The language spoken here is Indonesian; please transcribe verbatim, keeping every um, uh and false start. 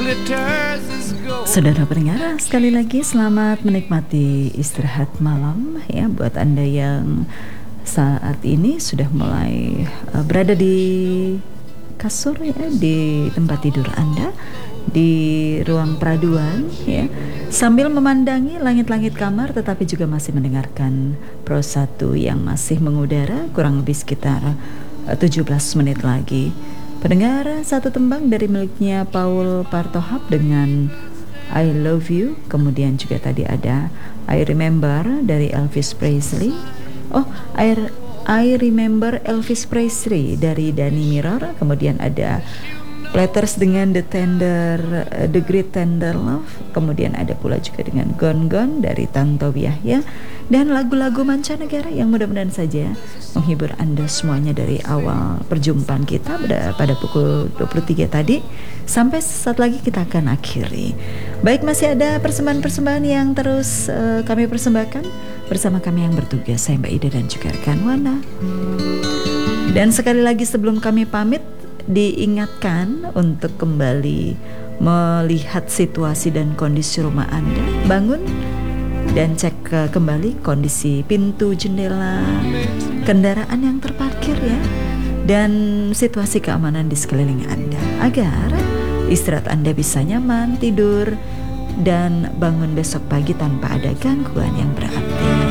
Saudara pendengar, sekali lagi selamat menikmati istirahat malam ya buat Anda yang saat ini sudah mulai uh, berada di kasur ya, di tempat tidur Anda, di ruang peraduan ya, sambil memandangi langit-langit kamar tetapi juga masih mendengarkan Pro satu yang masih mengudara kurang lebih sekitar uh, tujuh belas menit lagi. Pendengar, satu tembang dari miliknya Paul Partohap dengan I Love You. Kemudian juga tadi ada I Remember dari Elvis Presley. Oh, I, I Remember Elvis Presley dari Danny Mirror. Kemudian ada Platters dengan The Tender, uh, The Great Tender Love. Kemudian ada pula juga dengan Gone Gone dari Tantowi Yahya. Dan lagu-lagu mancanegara yang mudah-mudahan saja menghibur Anda semuanya dari awal perjumpaan kita pada, pada pukul dua puluh tiga tadi sampai saat lagi kita akan akhiri. Baik, masih ada persembahan-persembahan yang terus uh, kami persembahkan bersama kami yang bertugas, saya Mbak Ida dan juga rekan Wana. Dan sekali lagi sebelum kami pamit, diingatkan untuk kembali melihat situasi dan kondisi rumah Anda. Bangun dan cek ke kembali kondisi pintu, jendela, kendaraan yang terparkir ya, dan situasi keamanan di sekeliling Anda agar istirahat Anda bisa nyaman, tidur dan bangun besok pagi tanpa ada gangguan yang berarti.